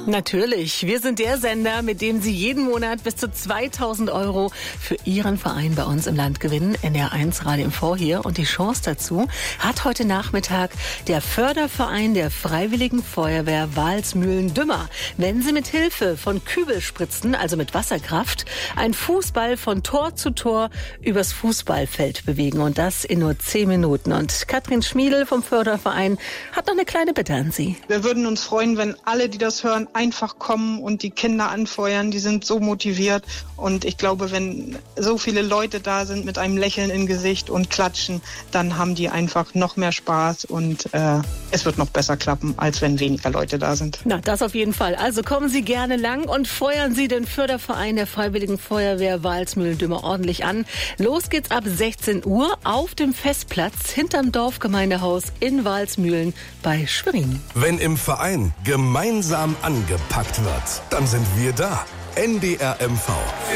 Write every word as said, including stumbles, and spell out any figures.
Natürlich, wir sind der Sender, mit dem Sie jeden Monat bis zu zweitausend Euro für Ihren Verein bei uns im Land gewinnen. N D R eins Radio M V hier. Und die Chance dazu hat heute Nachmittag der Förderverein der Freiwilligen Feuerwehr Walsmühlen-Dümmer. Wenn Sie mit Hilfe von Kübelspritzen, also mit Wasserkraft, einen Fußball von Tor zu Tor übers Fußballfeld bewegen. Und das in nur zehn Minuten. Und Katrin Schmiedel vom Förderverein hat noch eine kleine Bitte an Sie. Wir würden uns freuen, wenn alle, die das hören, einfach kommen und die Kinder anfeuern. Die sind so motiviert. Und ich glaube, wenn so viele Leute da sind mit einem Lächeln im Gesicht und klatschen, dann haben die einfach noch mehr Spaß und äh, es wird noch besser klappen, als wenn weniger Leute da sind. Na, das auf jeden Fall. Also kommen Sie gerne lang und feuern Sie den Förderverein der Freiwilligen Feuerwehr Walsmühlen-Dümmer ordentlich an. Los geht's ab sechzehn Uhr auf dem Festplatz hinterm Dorfgemeindehaus in Walsmühlen bei Schwerin. Wenn im Verein gemeinsam angepackt wird, dann sind wir da. N D R M V.